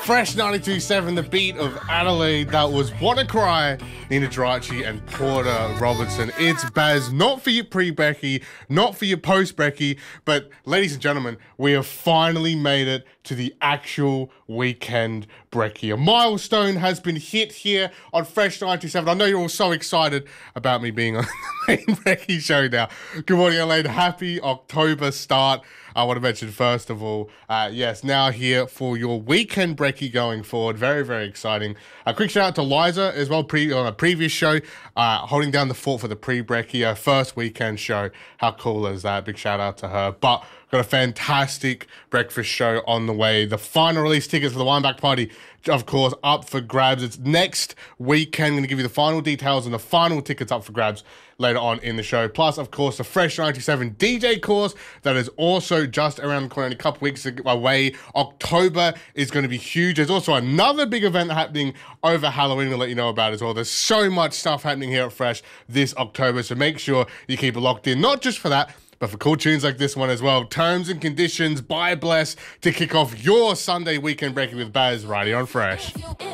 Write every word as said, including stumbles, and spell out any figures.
Fresh ninety-two point seven, the beat of Adelaide. That was Wanna Cry, Nina Geraci and Porter Robertson. It's Baz, not for your pre-Becky, not for your post-Becky, but ladies and gentlemen, we have finally made it to the actual weekend brekkie. A milestone has been hit here on Fresh ninety-seven. I know you're all so excited about me being on the main brekkie show now. Good morning, Adelaide. Happy October start. I want to mention, first of all, uh, yes, now here for your weekend brekkie going forward. Very, very exciting. A quick shout out to Liza as well, pre- on a previous show, uh, holding down the fort for the pre-brekkie, uh, first weekend show. How cool is that? Big shout out to her. But got a fantastic breakfast show on the way. The final release tickets for the Wineback Party, of course, up for grabs. It's next weekend. I'm going to give you the final details and the final tickets up for grabs later on in the show. Plus, of course, the Fresh ninety-seven D J course that is also just around the corner, in a couple weeks away. October is going to be huge. There's also another big event happening over Halloween we'll let you know about as well. There's so much stuff happening here at Fresh this October, so make sure you keep it locked in, not just for that, but for cool tunes like this one as well. Terms and conditions by Bless to kick off your Sunday weekend brekkie with Baz right here on Fresh.